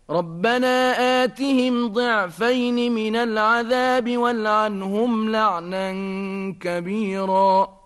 ربنا آتهم ضعفين من العذاب والعنهم لعنا كبيرا.